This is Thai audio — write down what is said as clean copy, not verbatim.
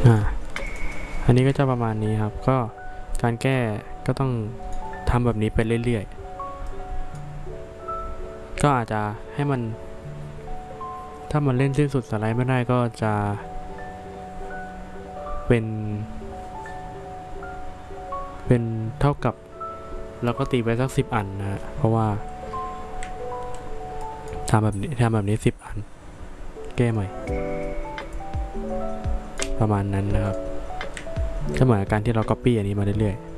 อ่าอันนี้ก็จะประมาณนี้ครับก็การแก้ก็ต้องทำแบบนี้ไปเรื่อยๆก็อาจจะให้มันถ้ามันเล่นสิ้นสุดสไลด์ไม่ได้ก็จะเป็นเท่ากับเราก็ตีไปสัก10 อันนะเพราะว่าทำแบบนี้10 อันแก้ใหม่ประมาณนั้นนะครับก็เหมือนการที่เรา copy อันนี้มาเรื่อยๆ